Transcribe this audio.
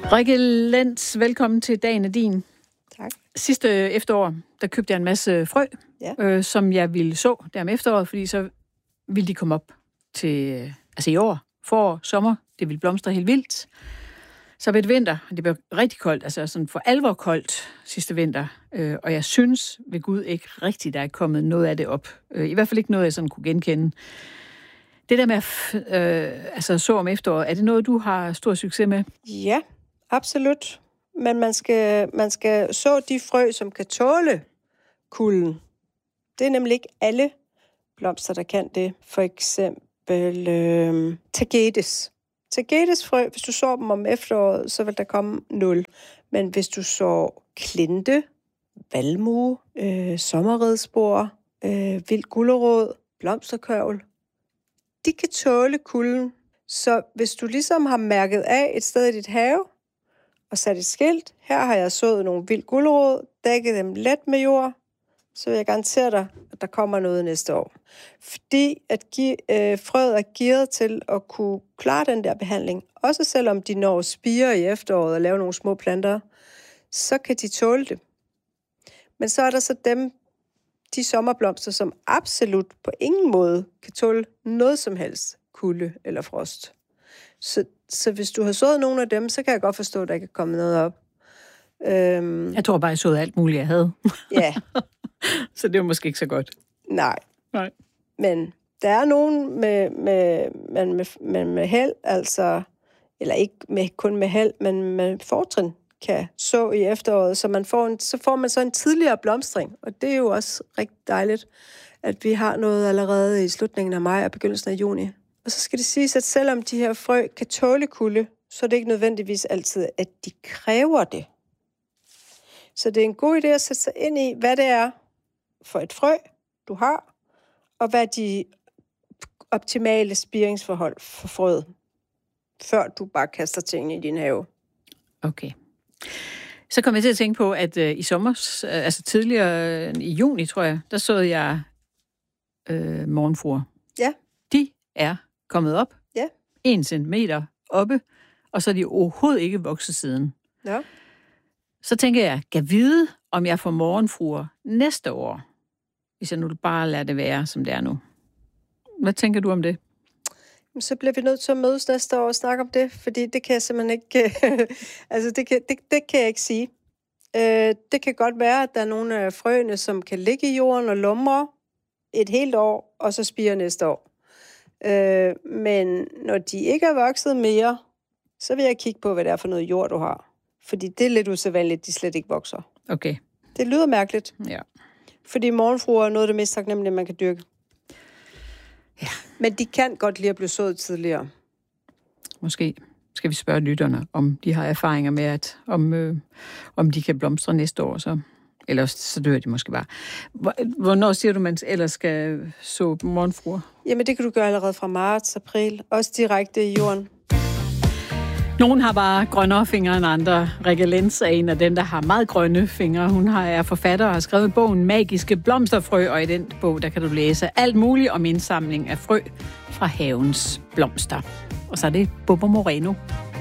Rikke Lenz, velkommen til Dagen er din. Tak. Sidste efterår, der købte jeg en masse frø, som jeg ville så der om efteråret, fordi så ville de komme op til, i år, forår, sommer, det ville blomstre helt vildt. Så ved det vinter, det blev rigtig koldt, altså sådan for alvor koldt sidste vinter, og jeg synes ved Gud ikke rigtigt, der er kommet noget af det op. I hvert fald ikke noget, jeg sådan kunne genkende. Det der med at så om efteråret, er det noget, du har stor succes med? Ja, absolut. Men man skal så de frø, som kan tåle kulden. Det er nemlig ikke alle blomster, der kan det. For eksempel tagetes. Tagetesfrø, hvis du så dem om efteråret, så vil der komme 0. Men hvis du så klinte, valmue, sommerredspor, vild gulerod, blomsterkørvel, de kan tåle kulden. Så hvis du ligesom har mærket af et sted i dit have, og sat et skilt, her har jeg sået nogle vild gulerod, dækket dem let med jord, så vil jeg garantere dig, at der kommer noget næste år. Fordi at frøet er gearet til at kunne klare den der behandling, også selvom de når spire i efteråret og lave nogle små planter, så kan de tåle det. Men så er der så de sommerblomster, som absolut på ingen måde kan tåle noget som helst kulde eller frost. Så hvis du har sået nogle af dem, så kan jeg godt forstå, at der kan komme noget op. Jeg tror bare, jeg såede alt muligt, jeg havde. Ja. Så det var måske ikke så godt. Nej. Men der er nogen med held, altså, eller ikke kun med held, men med fortrin kan så i efteråret, så får man så en tidligere blomstring, og det er jo også rigtig dejligt, at vi har noget allerede i slutningen af maj og begyndelsen af juni. Og så skal det siges, at selvom de her frø kan tåle kulde, så er det ikke nødvendigvis altid, at de kræver det. Så det er en god idé at sætte sig ind i, hvad det er for et frø, du har, og hvad de optimale spiringsforhold for frøet, før du bare kaster tingene i din have. Okay. Så kom jeg til at tænke på, at i sommer, altså tidligere i juni, tror jeg, der såede jeg morgenfruer. Ja. De er kommet op. Ja. 1 centimeter oppe, og så er de overhovedet ikke vokset siden. Ja. Så tænker jeg, kan vide, om jeg får morgenfruer næste år, hvis jeg nu bare lader det være, som det er nu. Hvad tænker du om det? Så bliver vi nødt til at mødes næste år og snakke om det, fordi det kan jeg simpelthen ikke, det kan jeg ikke sige. Det kan godt være, at der er nogle af frøene, som kan ligge i jorden og lumre et helt år, og så spire næste år. Men når de ikke er vokset mere, så vil jeg kigge på, hvad det er for noget jord, du har. Fordi det er lidt usædvanligt, at de slet ikke vokser. Okay. Det lyder mærkeligt. Ja. Fordi morgenfruer er noget af det mest taknemmelige, man kan dyrke. Ja. Men de kan godt lide at blive sået tidligere. Måske skal vi spørge lytterne, om de har erfaringer med, at om de kan blomstre næste år, så ellers så dør de måske bare. Hvornår siger du, man ellers skal så morgenfruer? Jamen, det kan du gøre allerede fra marts, april. Også direkte i jorden. Nogen har bare grønnere fingre end andre. Rikke Lenz er en af dem, der har meget grønne fingre. Hun er forfatter og har skrevet bogen Magiske blomsterfrø, og i den bog, der kan du læse alt muligt om indsamling af frø fra havens blomster. Og så er det Bobo Moreno.